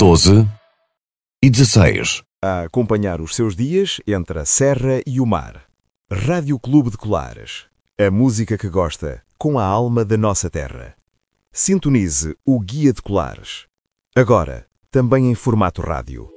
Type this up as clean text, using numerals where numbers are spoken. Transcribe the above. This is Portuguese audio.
12 e 16. A acompanhar os seus dias entre a serra e o mar. Rádio Clube de Colares. A música que gosta, com a alma da nossa terra. Sintonize o Guia de Colares. Agora, também em formato rádio.